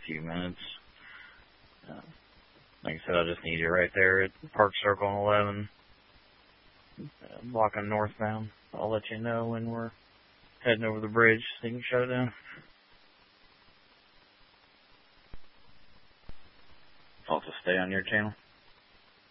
few minutes. Like I said, I just need you right there at Park Circle on 11, blocking northbound. I'll let you know when we're heading over the bridge so you can shut it down. Also stay on your channel.